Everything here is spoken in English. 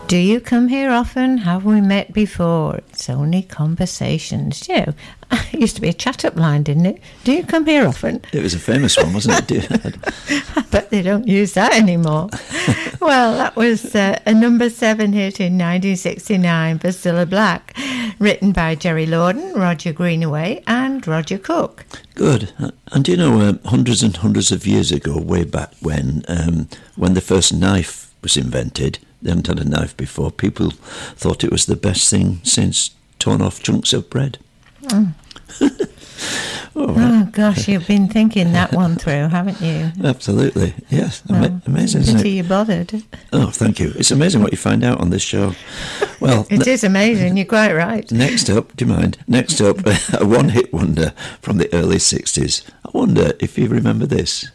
Do you come here often? Have we met before? It's only conversations. You know, it used to be a chat-up line, didn't it? Do you come here often? It was a famous one, wasn't it? I bet they don't use that anymore. Well, that was a number 7 hit in 1969 for Cilla Black, written by Jerry Lorden, Roger Greenaway and Roger Cook. Good. And do you know, hundreds and hundreds of years ago, way back when the first knife was invented, they hadn't had a knife before, people thought it was the best thing since torn off chunks of bread. Oh. Oh, gosh, you've been thinking that one through, haven't you? Absolutely, yes. Well, amazing, isn't it? You bothered. Oh, thank you. It's amazing what you find out on this show. Well, it is amazing, you're quite right. Next up, do you mind? Next up, a one-hit wonder from the early 60s. I wonder if you remember this.